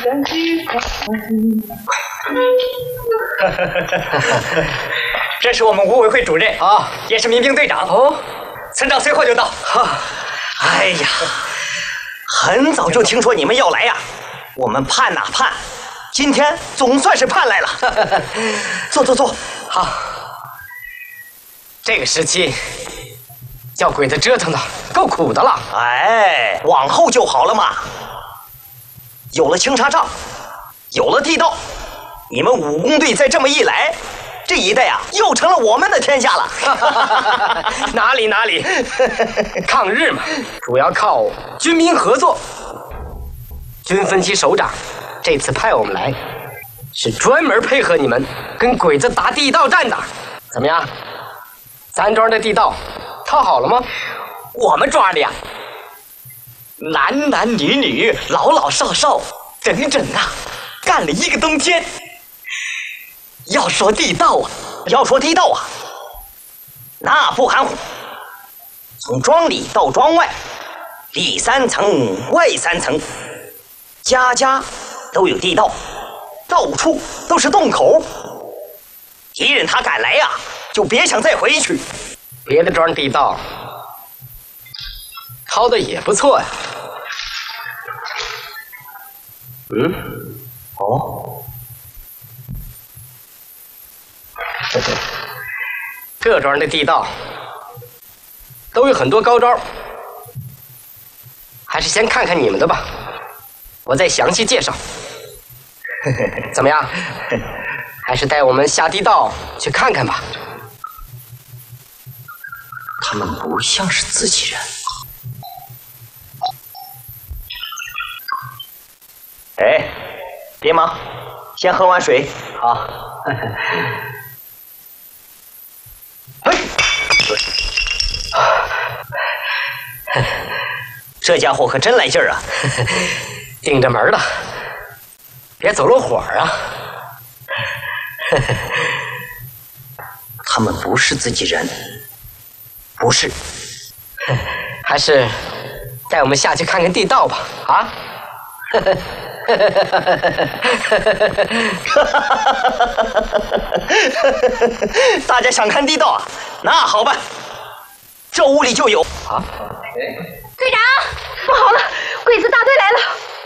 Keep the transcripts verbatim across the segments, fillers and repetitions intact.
这是我们武委会主任啊，也是民兵队长哦。村长随后就到。 哈，哎呀，很早就听说你们要来呀，我们盼呐盼，今天总算是盼来了。坐坐坐， 好。这个时期，叫鬼子折腾的够苦的了。 哎，往后就好了嘛。有了清查账，有了地道，你们武工队再这么一来，这一带啊又成了我们的天下了。 哪里哪里，抗日嘛，主要靠军民合作。军分区首长这次派我们来，是专门配合你们跟鬼子打地道战的。怎么样？咱庄的地道套好了吗？ 我们庄的呀，男男女女，老老少少，整整啊，干了一个冬天。要说地道啊，要说地道啊，那不含糊。从庄里到庄外，里三层外三层，家家都有地道，到处都是洞口。敌人他敢来呀、啊，就别想再回去。 别的庄地道掏的也不错呀。 嗯，哦， 这庄的地道都有很多高招，还是先看看你们的吧，我再详细介绍。怎么样？还是带我们下地道去看看吧。 他们不像是自己人。哎，别忙，先喝碗水。好。这家伙可真来劲儿啊！ 盯着门了，别走漏火啊！ 他们不是自己人，不是。 还是带我们下去看看地道吧，啊！ 大家想看地道啊？那好办，这屋里就有啊。 队长，不好了，鬼子大队来了！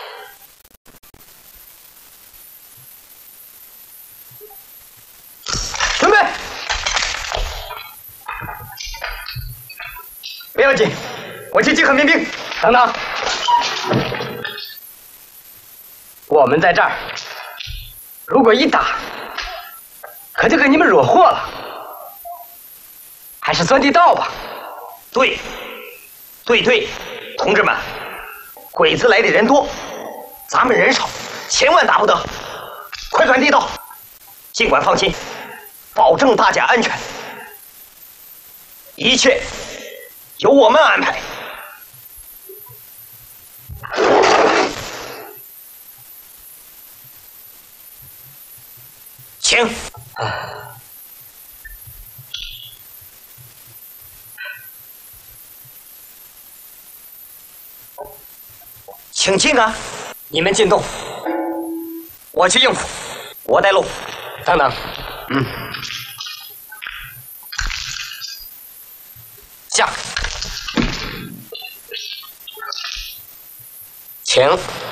准备，不要紧，我去集合民兵。等等，我们在这儿，如果一打，可就给你们惹祸了。还是钻地道吧。 对，对对，同志们，鬼子来的人多，咱们人少，千万打不得。快钻地道，尽管放心，保证大家安全，一切由我们安排。请。请进啊！ 你们进洞，我去应付， 我带路。 等等，嗯，下，请。